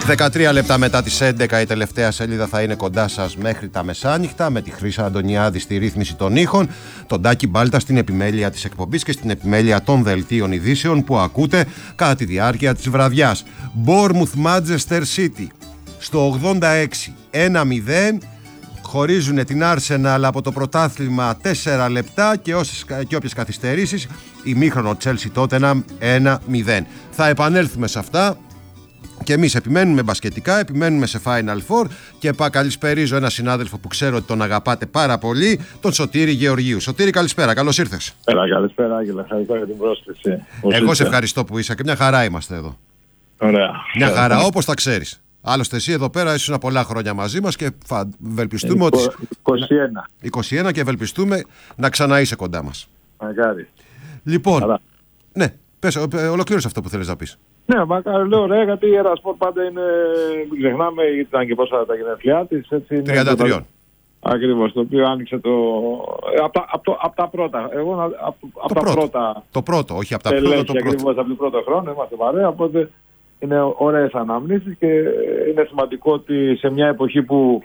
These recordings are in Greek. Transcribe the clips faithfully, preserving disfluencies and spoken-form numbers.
δεκατρία λεπτά μετά τις έντεκα η τελευταία σελίδα θα είναι κοντά σας μέχρι τα μεσάνυχτα, με τη Χρύσα Αντωνιάδη στη ρύθμιση των ήχων, τον Τάκη Μπάλτα στην επιμέλεια της εκπομπής και στην επιμέλεια των δελτίων ειδήσεων που ακούτε κατά τη διάρκεια της βραδιάς. Bournemouth Manchester City στο ογδόντα έξι ένα μηδέν. Χωρίζουν την Arsenal από το πρωτάθλημα τέσσερα λεπτά και, όσες, και όποιες καθυστερήσεις. Ημίχρονο Chelsea Tottenham ένα μηδέν. Θα επανέλθουμε σε αυτά. Και εμείς επιμένουμε μπασκετικά, επιμένουμε σε Final Four και πά καλησπερίζω ένα συνάδελφο που ξέρω ότι τον αγαπάτε πάρα πολύ, τον Σωτήρη Γεωργίου. Σωτήρη, καλησπέρα, καλώς ήρθες. Έλα, καλησπέρα, Άγγελα, ευχαριστώ για την πρόσκληση. Εγώ σε ευχαριστώ που είσαι και μια χαρά είμαστε εδώ. Ωραία. Μια χαρά, όπως τα ξέρεις. Άλλωστε, εσύ εδώ πέρα ήσουν πολλά χρόνια μαζί μας και θα ευελπιστούμε ότι. είκοσι ένα. είκοσι ένα και ευελπιστούμε να ξανά είσαι κοντά μας. Μακάρι. Λοιπόν, Άρα. ναι, πες, ολοκλήρωσε αυτό που θέλεις να πεις. Ναι, μακάρι, λέω ωραία, γιατί η Ερασπορ πάντα είναι. Μην ξεχνάμε, ήταν και πόσα τα γενέθλιά της. τριάντα τρία. Ακριβώς, το οποίο άνοιξε το. Από απ το, απ τα πρώτα. Εγώ από απ τα πρώτο. πρώτα. Το πρώτο, όχι από τα πρώτα. Το πρώτο. Ακριβώς από τον πρώτο χρόνο είμαστε παρέα. Οπότε είναι ωραίες αναμνήσεις και είναι σημαντικό ότι σε μια εποχή που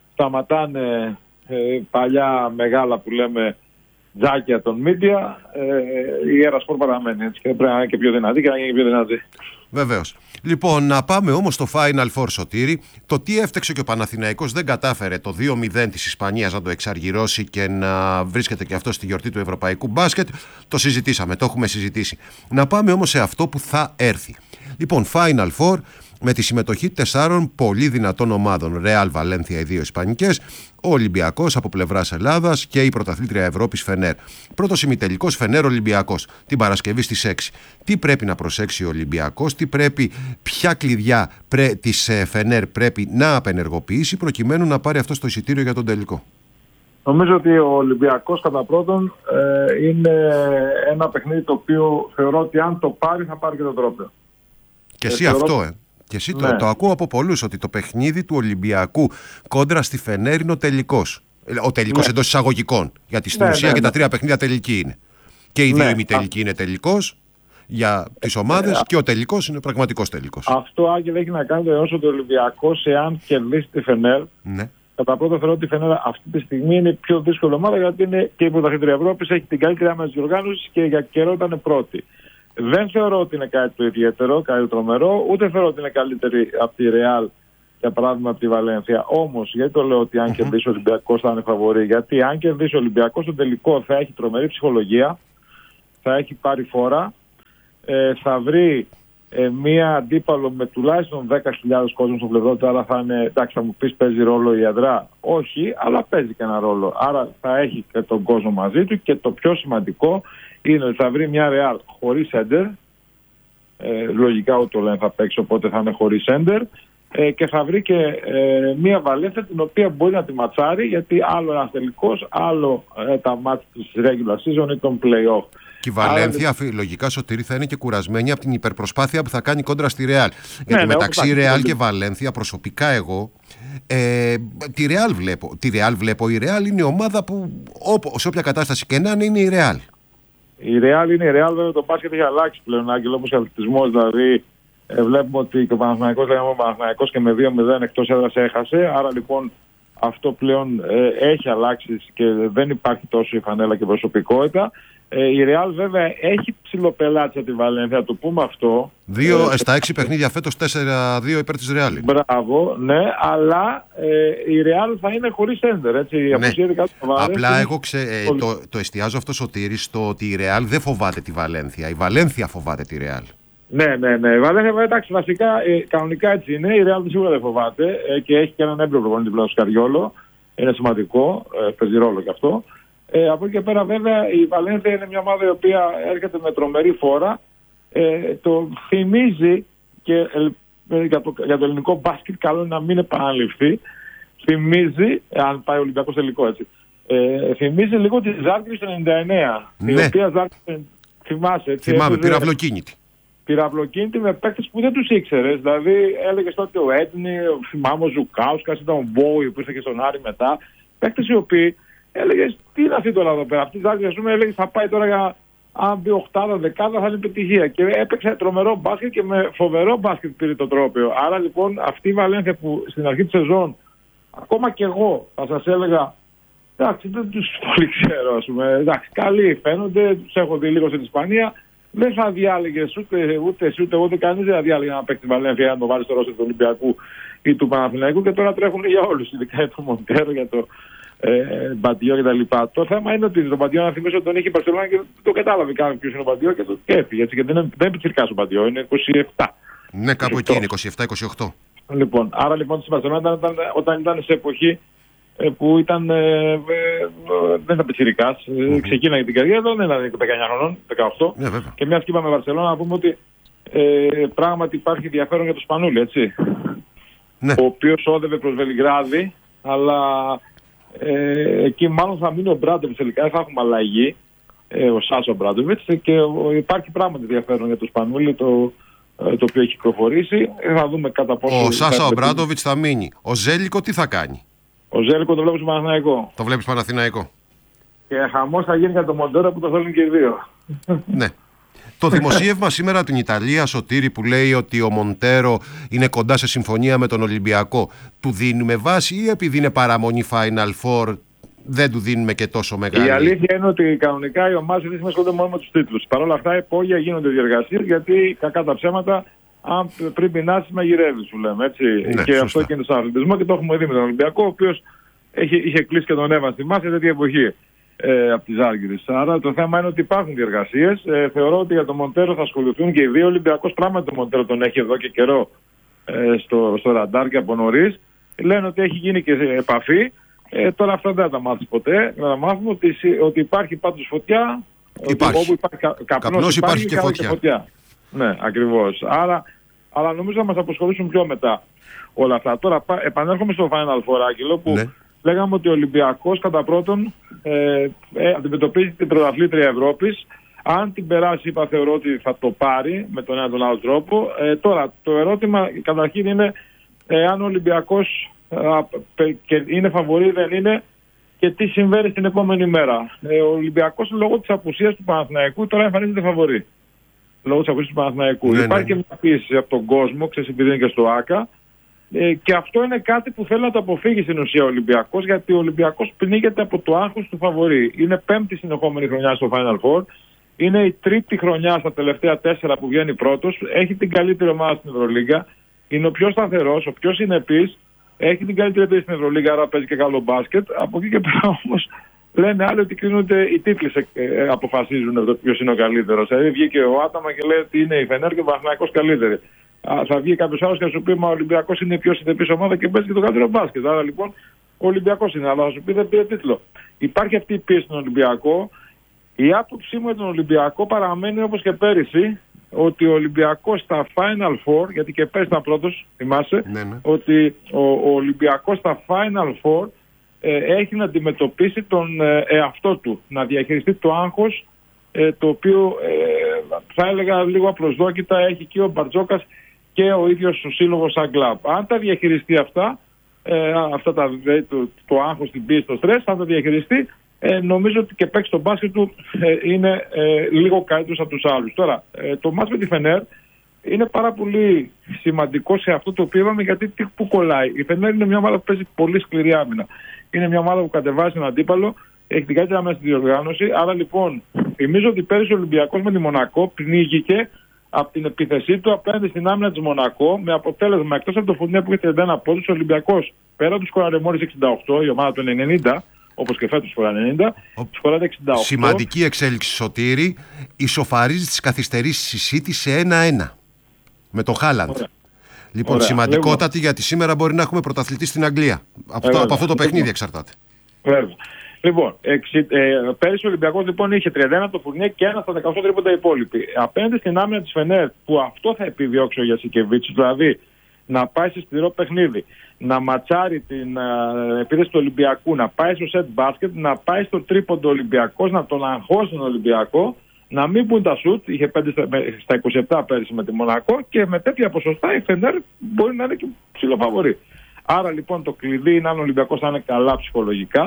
σταματάνε ε, παλιά μεγάλα που λέμε τζάκια των media, ε, η Ερασπορ παραμένει έτσι, και πρέπει να είναι και πιο δυνατή και να γίνει πιο δυνατή. Βεβαίως. Λοιπόν, να πάμε όμως στο Final Four, Σωτήρη. Το τι έφταξε και ο Παναθηναϊκός δεν κατάφερε το δύο μηδέν της Ισπανίας να το εξαργυρώσει και να βρίσκεται και αυτό στη γιορτή του ευρωπαϊκού μπάσκετ. Το συζητήσαμε, το έχουμε συζητήσει. Να πάμε όμως σε αυτό που θα έρθει. Λοιπόν, Final Four με τη συμμετοχή τεσσάρων πολύ δυνατών ομάδων. Ρεάλ Βαλένθια, οι δύο ισπανικές, ο Ολυμπιακός από πλευράς Ελλάδας και η πρωταθλήτρια Ευρώπης Φενέρ. Πρώτος ημιτελικός Φενέρ Ολυμπιακός την Παρασκευή στις έξι. Τι πρέπει να προσέξει ο Ολυμπιακός, τι πρέπει, ποια κλειδιά πρέ, της Φενέρ πρέπει να απενεργοποιήσει προκειμένου να πάρει αυτό το εισιτήριο για τον τελικό? Νομίζω ότι ο Ολυμπιακός κατά πρώτον ε, είναι ένα παιχνίδι το οποίο θεωρώ ότι αν το πάρει θα πάρει και το τρόπαιο. Και εσύ ε, αυτό, θεωρώ... ε. Και εσύ το, ναι. το ακούω από πολλούς ότι το παιχνίδι του Ολυμπιακού κόντρα στη Φενέρ είναι ο τελικός. Ο τελικός ναι. εντός εισαγωγικών. Γιατί στην ναι, ουσία ναι, και ναι. τα τρία παιχνίδια τελική είναι. Και οι ναι. δύο ημιτελικοί είναι τελικός για τις ομάδες ε, και ο τελικός είναι πραγματικός τελικός. Αυτό, Άγγελε, έχει να κάνει το όσο το Ολυμπιακός, εάν κερδίσει τη Φενέρ. Ναι. Κατά πρώτο θεωρώ ότι η Φενέρ αυτή τη στιγμή είναι η πιο δύσκολη ομάδα, γιατί είναι και η πρωταθλήτρια Ευρώπης, έχει την καλύτερη άμεση διοργάνωση και για καιρό ήταν πρώτη. Δεν θεωρώ ότι είναι κάτι το ιδιαίτερο, κάτι το τρομερό, ούτε θεωρώ ότι είναι καλύτερη από τη Ρεάλ, για παράδειγμα από τη Βαλένθια. Όμως, γιατί το λέω ότι αν mm-hmm. κερδίσει ο Ολυμπιακός θα είναι φαβορί? Γιατί αν κερδίσει ο Ολυμπιακός στο τελικό θα έχει τρομερή ψυχολογία, θα έχει πάρει φόρα, ε, θα βρει ε, μία αντίπαλο με τουλάχιστον δέκα χιλιάδες κόσμος στο πλευρό του, άρα θα είναι, εντάξει, θα μου πεις παίζει ρόλο η αδρά. Όχι, αλλά παίζει και ένα ρόλο. Άρα θα έχει και τον κόσμο μαζί του και το πιο σημαντικό είναι ότι θα βρει μια Real χωρίς σέντερ, ε, λογικά ούτω λένε θα παίξει, οπότε θα είναι χωρίς σέντερ, ε, και θα βρει και ε, μια Βαλένθια την οποία μπορεί να τη ματσάρει, γιατί άλλο ένας τελικός, άλλο ε, τα μάτς της regular season ή των play-off. Και η Βαλένθια, Άρα... λογικά, Σωτήρη, θα είναι και κουρασμένη από την υπερπροσπάθεια που θα κάνει κόντρα στη Ρεάλ. Γιατί ναι, μεταξύ ναι, Ρεάλ και Βαλένθια, προσωπικά εγώ, ε, τη Ρεάλ βλέπω. Τη Ρεάλ βλέπω. Η Ρεάλ είναι η ομάδα που, όπου, σε όποια κατάσταση και να είναι, είναι η Ρεάλ. Η Ρεάλ είναι η Ρεάλ, βέβαια το μπάσκετ έχει αλλάξει πλέον, Άγγελο, όπως ο αθλητισμός. Δηλαδή, ε, βλέπουμε ότι και ο Παναθηναϊκός, λέγαμε ο Παναθηναϊκός και με δύο μηδέν εκτός έδρας έχασε. Άρα λοιπόν αυτό πλέον ε, έχει αλλάξει και δεν υπάρχει τόσο η φανέλα και προσωπικότητα. Ε, η Ρεάλ βέβαια έχει ψιλοπελάτσει από τη Βαλένθια, να το πούμε αυτό. Δύο ε, στα έξι παιχνίδια φέτος, τέσσερα δύο υπέρ της Ρεάλ. Μπράβο, ναι, αλλά ε, η Ρεάλ θα είναι χωρίς έντερ, έτσι. Ναι. Απλά εγώ ξε, ε, πολύ... το, το εστιάζω αυτό, Σωτήρη, στο ότι η Ρεάλ δεν φοβάται τη Βαλένθια. Η Βαλένθια φοβάται τη Ρεάλ. Ναι, ναι, ναι. Η Βαλένθια, εντάξει, βασικά ε, κανονικά έτσι είναι. Η Ρεάλ σίγουρα δεν φοβάται ε, και έχει και έναν έμπειρο προπονητή πλέον Σκαριόλο. Είναι σημαντικό, ε, παίζει ρόλο κι αυτό. Ε, από εκεί και πέρα, βέβαια, η Βαλένθια είναι μια ομάδα η οποία έρχεται με τρομερή φόρα. Ε, το θυμίζει και ε, για, το, για το ελληνικό μπάσκετ, καλό είναι να μην επαναληφθεί. Θυμίζει, αν πάει ο Ολυμπιακός τελικό έτσι, ε, θυμίζει λίγο τη Ζάλγκιρις του ενενήντα εννέα. Ναι. Η οποία Ζάλγκιρις, θυμάσαι. Έτσι, θυμάμαι, πυραυλοκίνητη. Πυραυλοκίνητη με παίκτες που δεν τους ήξερες. Δηλαδή, έλεγες τότε ο Έτνη, θυμάμαι ο Ζουκάουσκας, ήταν ο Μπόι που ήρθε και στον Άρη μετά. Παίκτες οι οποίοι έλεγες τι είναι αυτή τώρα εδώ πέρα. Αυτή η Ζάλγκιρις, ας πούμε, έλεγες θα πάει τώρα για αν μπει οκτάδα, δεκάδα θα είναι επιτυχία. Και έπαιξε τρομερό μπάσκετ και με φοβερό μπάσκετ πήρε το τρόπαιο. Άρα λοιπόν αυτή η Βαλένθια που στην αρχή της σεζόν, ακόμα και εγώ θα σας έλεγα, εντάξει, δεν τους πολύ ξέρω, ας πούμε. Εντάξει, καλοί φαίνονται, τους έχω δει λίγο στην Ισπανία. Δεν θα διάλεγες ούτε, ούτε εσύ ούτε εγώ, ούτε κανείς δεν θα διάλεγε να παίξει τη Βαλένθια αν το βάλει στο ρόστερ του Ολυμπιακού ή του Παναθηναϊκού, και τώρα τρέχουν για όλους, ειδικά για το Μοντέρο, για το ε, Μπαντιό κτλ. Το θέμα είναι ότι το Μπαντιό, να θυμίσω ότι τον είχε η Μπαρσελόνα και το κατάλαβε κάποιος ποιος είναι ο Μπαντιό και το έφυγε. Και δεν είναι, δεν είναι πιτσιρικάς ο Μπαντιό, είναι είκοσι επτά. Ναι, κάπου εκεί είναι, είκοσι επτά είκοσι οκτώ. Λοιπόν, άρα λοιπόν στην Μπαρσελόνα όταν, όταν ήταν σε εποχή που ήταν, ε, ε, δεν ήταν πιτσιρικάς, mm-hmm. ξεκίναγε την καριέρα, δεν ήταν δεκαεννιά χρονών, δεκαοκτώ. Yeah, και μια και είπαμε Βαρσελόνα, να πούμε ότι ε, πράγματι υπάρχει ενδιαφέρον για το Σπανούλη, έτσι. Ναι. Ο οποίος όδευε προς Βελιγράδι, αλλά ε, εκεί μάλλον θα μείνει ο Μπράντοβιτς τελικά, θα έχουμε αλλαγή, ε, ο Σάσο Μπράντοβιτς, και ο, υπάρχει πράγματι ενδιαφέρον για το Σπανούλη, το, ε, το οποίο έχει προχωρήσει. Ε, θα δούμε κατά πόσο. Ο Σάσο Μπράντοβιτς θα μείνει. Ο Ζέλικο τι θα κάνει? Ο Ζέλικο το βλέπεις στο Παναθηναϊκό. Το βλέπεις Παναθηναϊκό. Και χαμός θα γίνει για το Μοντέρο που το θέλουν και οι δύο. Ναι. Το δημοσίευμα σήμερα την Ιταλία, Σωτήρη, που λέει ότι ο Μοντέρο είναι κοντά σε συμφωνία με τον Ολυμπιακό, του δίνουμε βάση ή επειδή είναι παραμονή Final Four δεν του δίνουμε και τόσο μεγάλη? Η αλήθεια είναι ότι κανονικά οι ομάδες δεν ασχολούνται μόνο με τους τίτλους. Παρ' όλα αυτά υπόγεια γίνονται διεργασίες, γιατί κακά τα ψέματα, αν πριν πεινάσεις μαγειρεύεις, σου λέμε, έτσι. Ναι, και σωστά. Αυτό και είναι στον αθλητισμό και το έχουμε δει με τον Ολυμπιακό, ο οποίος είχε κλείσει και τον Εύαν στη Μάση τέτοια εποχή. Ε, από τις Ζάλγκιρες. Άρα το θέμα είναι ότι υπάρχουν διεργασίες. Ε, θεωρώ ότι για τον Μοντέρο θα ασχοληθούν και οι δύο. Ο Ολυμπιακός πράγματι τον Μοντέρο τον έχει εδώ και καιρό ε, στο, στο ραντάρ και από νωρίς. Λένε ότι έχει γίνει και επαφή. Ε, τώρα αυτά δεν θα τα μάθεις ποτέ. Να τα μάθουμε ότι, ότι υπάρχει πάντως φωτιά. Υπάρχει. Ότι όπου υπάρχει κα, καπνός, καπνός υπάρχει, υπάρχει και, φωτιά. και φωτιά. Ναι, ακριβώς. Άρα, αλλά νομίζω θα μας αποσχολήσουν πιο μετά όλα αυτά. Τώρα επανέρχομαι στο Final Four, Άγγελο, που ναι. λέγαμε ότι ο Ολυμπιακός κατά πρώτον ε, ε, αντιμετωπίζει την πρωταθλήτρια Ευρώπης. Αν την περάσει, είπα, θεωρώ ότι θα το πάρει με τον ένα τον άλλο τρόπο. Ε, τώρα, το ερώτημα καταρχήν είναι ε, αν ο Ολυμπιακός ε, και είναι φαβορί, δεν είναι, και τι συμβαίνει στην επόμενη μέρα. Ε, ο Ολυμπιακός λόγω της απουσίας του Παναθηναϊκού τώρα εμφανίζεται φαβορί. Λόγω της απουσίας του Παναθηναϊκού. Ναι, υπάρχει ναι. και μια πίεση από τον κόσμο, ξέρεις, επειδή είναι και στο ΆΚΑ. Ε, και αυτό είναι κάτι που θέλει να το αποφύγει στην ουσία ο Ολυμπιακός, γιατί ο Ολυμπιακός πνίγεται από το άγχος του φαβορί. Είναι πέμπτη συνεχόμενη χρονιά στο Final Four. Είναι η τρίτη χρονιά στα τελευταία τέσσερα που βγαίνει πρώτος. Έχει την καλύτερη ομάδα στην Ευρωλίγκα. Είναι ο πιο σταθερός, ο πιο συνεπής. Έχει την καλύτερη θέση στην Ευρωλίγκα, άρα παίζει και καλό μπάσκετ. Από εκεί και πέρα όμως λένε άλλοι ότι κρίνονται οι τίτλοι, ε, αποφασίζουν εδώ ποιος είναι ο καλύτερος. Δηλαδή βγήκε ο Άταμα και λέει ότι είναι η Φενέρ και ο Παναθηναϊκός καλύτερη. Α, θα βγει κάποιος άλλος και θα σου πει: μα ο Ολυμπιακός είναι η πιο συνεπής ομάδα και παίζει και το καλύτερο μπάσκετ. Άρα λοιπόν ο Ολυμπιακός είναι, αλλά θα σου πει δεν πήρε τίτλο. Υπάρχει αυτή η πίεση στον Ολυμπιακό. Η άποψή μου για τον Ολυμπιακό παραμένει όπως και πέρυσι, ότι ο Ολυμπιακός στα Final Four, γιατί και πέρυσι ήταν πρώτος, θυμάσαι, ναι, ναι. ότι ο, ο Ολυμπιακός στα Final Four ε, έχει να αντιμετωπίσει τον ε, εαυτό του, να διαχειριστεί το άγχος, ε, το οποίο ε, θα έλεγα λίγο απροσδόκητα έχει και ο Μπαρτζόκας και ο ίδιος ο σύλλογος σαν κλαμπ. Αν τα διαχειριστεί αυτά, ε, αυτά τα, το, το άγχος, την πίεση, το στρες, αν τα διαχειριστεί, ε, νομίζω ότι και παίξει το μπάσκετ του ε, είναι ε, λίγο καλύτερος από τους άλλους. Τώρα, ε, το μάτς με τη Φενέρ είναι πάρα πολύ σημαντικό σε αυτό το οποίο είπαμε, γιατί τι, που κολλάει. Η Φενέρ είναι μια ομάδα που παίζει πολύ σκληρή άμυνα. Είναι μια ομάδα που κατεβάζει τον αντίπαλο, έχει την καλύτερη άμυνα στη διοργάνωση. Άρα λοιπόν, θυμίζω ότι πέρυσι ο Ολυμπιακός με τη Μονακό πνίγηκε από την επίθεσή του απέναντι στην άμυνα της Μονακό, με αποτέλεσμα εκτός από το Φουρνιέ που είχε τριάντα ένα πόντους, ο Ολυμπιακός πέρα του σκοράρε μόλις εξήντα οκτώ, η ομάδα του ενενήντα, όπως και φέτος σκοράρε ενενήντα, σκοράρε εξήντα οκτώ. Σημαντική εξέλιξη, Σωτήρη, ισοφαρίζει τις καθυστερήσεις η City σε ένα ένα με το Χάλαντ. Λοιπόν, ωραία. Σημαντικότατη, γιατί σήμερα μπορεί να έχουμε πρωταθλητή στην Αγγλία. Από, το, από αυτό το παιχνίδι εξαρτάται. Βέβαια. Λοιπόν, εξι, ε, πέρυσι ο Ολυμπιακός λοιπόν είχε τριάντα ένα το Φουρνιέ και ένα στα δεκαοκτώ τρίποντα οι υπόλοιποι. Απέναντι στην άμυνα της Φενέρ, που αυτό θα επιδιώξει ο Γιασικεβίτσης, δηλαδή να πάει σε σκληρό παιχνίδι, να ματσάρει την ε, επίθεση του Ολυμπιακού, να πάει στο σετ μπάσκετ, να πάει στο τρίποντο Ολυμπιακός, να τον αγχώσει τον Ολυμπιακό, να μην μπουν τα σουτ, είχε πέντε στα είκοσι επτά πέρυσι με τη Μονακό, και με τέτοια ποσοστά η Φενέρ μπορεί να είναι και ψηλοφαβορή. Άρα λοιπόν το κλειδί είναι αν ο Ολυμπιακός θα είναι καλά ψυχολογικά,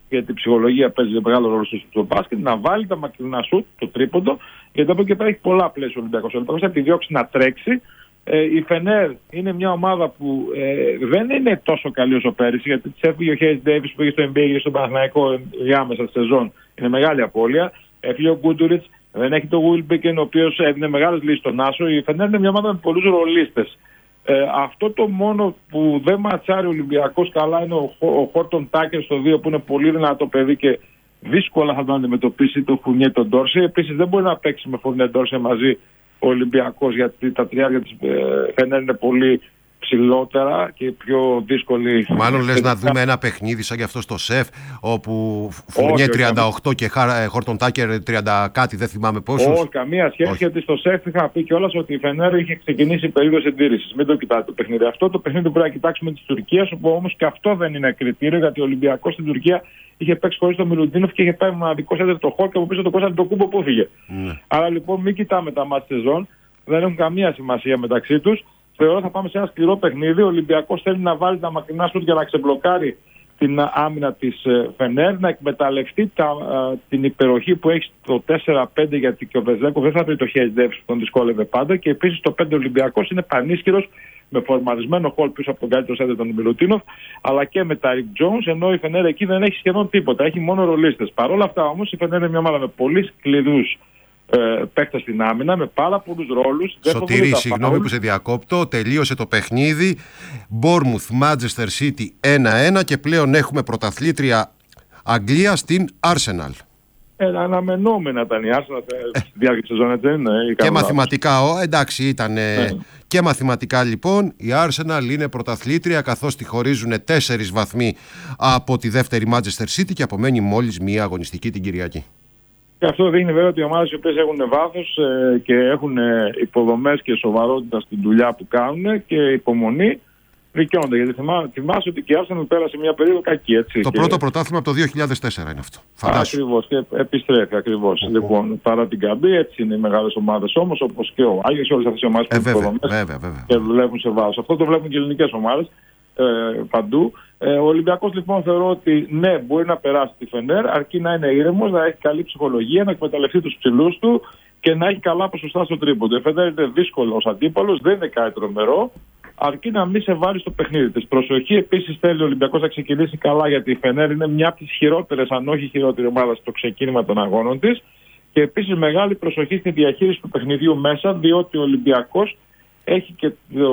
γιατί η ψυχολογία παίζει μεγάλο ρόλο στο, στο μπάσκετ, να βάλει τα μακρινά σουτ, το τρίποντο, γιατί από εκεί και πέρα έχει πολλά πλαίσια ο Ολυμπιακός. Ο Ολυμπιακός θα επιδιώξει να τρέξει. Ε, η Φενέρ είναι μια ομάδα που ε, δεν είναι τόσο καλή όσο πέρυσι, γιατί της έφυγε ο Χέις Ντέιβις που πήγε στο Ν Μπι έι, στον Παναθηναϊκό για άμεσα στη σεζόν. Είναι μεγάλη απώλεια. Έφυγε ο Γκούντουριτς, δεν έχει το Wilbekin, ο οποίος έδινε μεγάλες λύσεις στον Άσο. Η Φενέρ είναι μια ομάδα με πολλούς ρολίστες. Ε, αυτό το μόνο που δεν ματσάρει ο Ολυμπιακός καλά είναι ο, ο Χόρτον Τάκερ στο δύο, που είναι πολύ δυνατό παιδί και δύσκολα θα τον αντιμετωπίσει το Φουρνιέ τον Ντόρσε. Επίσης δεν μπορεί να παίξει με Φουρνιέ Ντόρσε μαζί ο Ολυμπιακός, γιατί τα τριάρια της ε, Φενέρ είναι πολύ ψηλότερα και πιο δύσκολη. Μάλλον λες να δούμε ένα παιχνίδι σαν και αυτό στο ΣΕΦ, όπου Φουρνιέ τριάντα οκτώ και Χόρτον Τάκερ τριάντα κάτι, δεν θυμάμαι πόσους. Όχι, καμία σχέση. Όχι. Γιατί στο ΣΕΦ είχα πει κιόλας ότι η Φενέρ είχε ξεκινήσει περίοδο συντήρησης. Μην το κοιτάτε το παιχνίδι αυτό. Το παιχνίδι πρέπει να κοιτάξουμε της Τουρκίας, όπου όμως και αυτό δεν είναι κριτήριο, γιατί ο Ολυμπιακός στην Τουρκία είχε παίξει χωρίς τον Μιλουτίνοφ και είχε πάει μοναδικό σέντερ το Χόρ και από πίσω το Κώστα το Κούμπο που έφυγε. Mm. Άρα λοιπόν μην κοιτάμε τα μάτια σεζόν, δεν έχουν καμία σημασία μεταξύ τους. Θεωρώ θα πάμε σε ένα σκληρό παιχνίδι. Ο Ολυμπιακός θέλει να βάλει τα μακρινά σουτ για να ξεμπλοκάρει την άμυνα της Φενέρ, να εκμεταλλευτεί τα, την υπεροχή που έχει στο τέσσερα πέντε, γιατί και ο Βεζέκο δεν θα βρει το Χέις Ντέιβις που τον δυσκόλευε πάντα, και επίσης το πέντε Ολυμπιακός είναι πανίσχυρος με φορμαρισμένο χολ πίσω από τον καλύτερο σέντερ τον Μιλουτίνοφ, αλλά και με τα Ρικ Τζόουνς, ενώ η Φενέρ εκεί δεν έχει σχεδόν τίποτα, έχει μόνο ρολίστες. Παρ' όλα αυτά όμως η Φενέρ είναι μια ομάδα με πολύ σκληρούς Ε, παίκτες στην άμυνα, με πάρα πολλούς ρόλους. Σωτήρη, συγγνώμη που σε διακόπτω. Τελείωσε το παιχνίδι. Bournemouth Manchester City ένα ένα και πλέον έχουμε πρωταθλήτρια Αγγλία στην Arsenal. Ε, αναμενόμενα ήταν η Arsenal στη διάρκεια της σεζόν, έτσι είναι. Και μαθηματικά, ο, εντάξει ήταν ναι. Και μαθηματικά λοιπόν η Arsenal είναι πρωταθλήτρια, καθώς τη χωρίζουν τέσσερις βαθμοί από τη δεύτερη Manchester City και απομένει μόλις μία αγωνιστική την Κυριακή. Και αυτό δείχνει βέβαια ότι οι ομάδες οι οποίες έχουν βάθος ε, και έχουν ε, υποδομές και σοβαρότητα στην δουλειά που κάνουν και υπομονή, δικαιώνται. Γιατί θυμά, θυμάσαι ότι και η Arsenal πέρασε μια περίοδο κακή, έτσι. Το και... πρώτο πρωτάθλημα από το δύο χιλιάδες τέσσερα είναι αυτό. Ακριβώς, και επιστρέφει ακριβώς. Oh, oh. Λοιπόν, παρά την καμπή, έτσι είναι οι μεγάλες ομάδες όμως, όπως και ο Άγιος, όλες αυτές οι ομάδες που έχουν υποδομές και δουλεύουν σε βάθος. Αυτό το βλέπουν και οι ελληνικές ομάδες ε, παντού. Ε, ο Ολυμπιακός λοιπόν θεωρώ ότι ναι, μπορεί να περάσει τη Φενέρ, αρκεί να είναι ήρεμος, να έχει καλή ψυχολογία, να εκμεταλλευτεί τους ψηλούς του και να έχει καλά ποσοστά στο τρίποντο. Η Φενέρ είναι δύσκολο ως αντίπαλος, δεν είναι κάτι τρομερό, αρκεί να μην σε βάλει στο παιχνίδι της. Προσοχή επίσης θέλει ο Ολυμπιακός να ξεκινήσει καλά, γιατί η Φενέρ είναι μια από τις χειρότερες, αν όχι χειρότερη ομάδα στο ξεκίνημα των αγώνων της. Και επίσης μεγάλη προσοχή στη διαχείριση του παιχνιδιού μέσα, διότι ο Ολυμπιακός έχει και το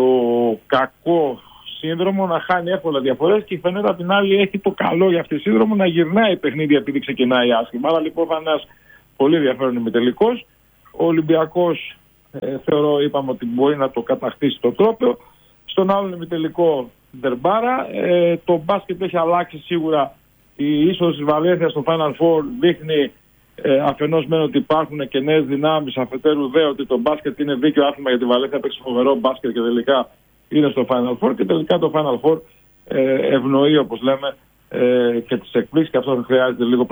κακό σύνδρομο να χάνει εύκολα διαφορές, και η Φενέρ απ' την άλλη έχει το καλό για αυτή τη σύνδρομο να γυρνάει παιχνίδια επειδή ξεκινάει άσχημα. Άρα λοιπόν θα είναι ένας πολύ ενδιαφέρον ημιτελικός. Ο Ολυμπιακός ε, θεωρώ, είπαμε ότι μπορεί να το κατακτήσει το τρόπαιο. Στον άλλον ημιτελικό Ντερμπάρα, ε, το μπάσκετ έχει αλλάξει σίγουρα. Η είσοδος της Βαλένθια στο Final Four δείχνει ε, αφενός μεν ότι υπάρχουν και νέες δυνάμεις, αφετέρου δε ότι το μπάσκετ είναι δίκαιο άθλημα, γιατί η Βαλένθια παίξει φοβερό μπάσκετ και τελικά είναι στο Final Four, και τελικά το Final Four ε, ευνοεί, όπως λέμε, ε, και τις εκπλήξεις, και αυτό χρειάζεται λίγο